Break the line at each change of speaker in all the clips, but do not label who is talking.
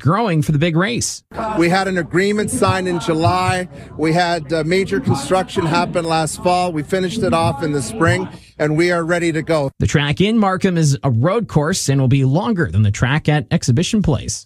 growing for the big race.
We had an agreement signed in July. We had major construction happen last fall. We finished it off in the spring, and we are ready to go.
The track in Markham is a road course and will be longer than the track at Exhibition Place.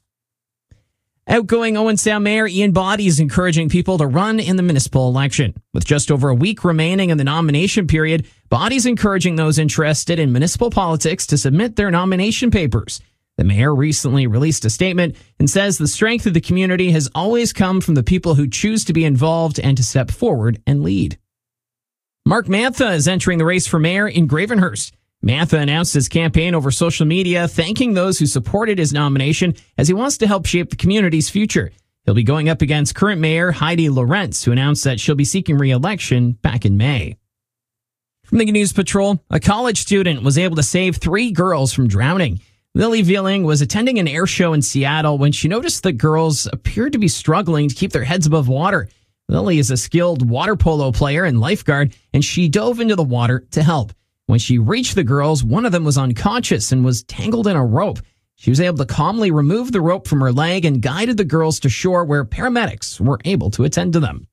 Outgoing Owen Sound Mayor Ian Boddy is encouraging people to run in the municipal election. With just over a week remaining in the nomination period, Boddy's encouraging those interested in municipal politics to submit their nomination papers. The mayor recently released a statement and says the strength of the community has always come from the people who choose to be involved and to step forward and lead. Mark Mantha is entering the race for mayor in Gravenhurst. Mantha announced his campaign over social media, thanking those who supported his nomination as he wants to help shape the community's future. He'll be going up against current mayor Heidi Lorentz, who announced that she'll be seeking re-election back in May. From the News Patrol, a college student was able to save 3 girls from drowning. Lily Vealing was attending an air show in Seattle when she noticed the girls appeared to be struggling to keep their heads above water. Lily is a skilled water polo player and lifeguard, and she dove into the water to help. When she reached the girls, one of them was unconscious and was tangled in a rope. She was able to calmly remove the rope from her leg and guided the girls to shore where paramedics were able to attend to them.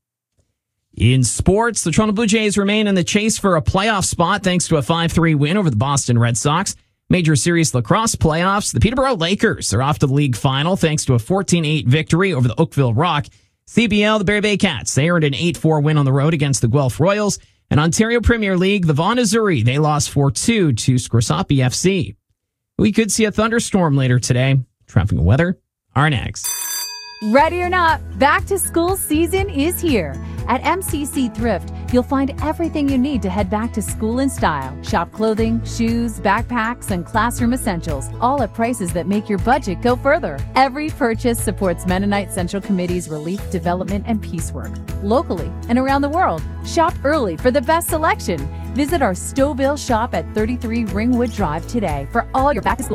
In sports, the Toronto Blue Jays remain in the chase for a playoff spot thanks to a 5-3 win over the Boston Red Sox. Major Series lacrosse playoffs, the Peterborough Lakers are off to the league final thanks to a 14-8 victory over the Oakville Rock. CBL, the Barrie Bay Cats, they earned an 8-4 win on the road against the Guelph Royals. And Ontario Premier League, the Vaughan Azzurri, they lost 4-2 to Scrissapi FC. We could see a thunderstorm later today. Traffic and weather are next.
Ready or not, back to school season is here. At MCC Thrift, you'll find everything you need to head back to school in style. Shop clothing, shoes, backpacks, and classroom essentials, all at prices that make your budget go further. Every purchase supports Mennonite Central Committee's relief, development, and peace work. Locally and around the world, shop early for the best selection. Visit our Stouffville shop at 33 Ringwood Drive today for all your back-to-school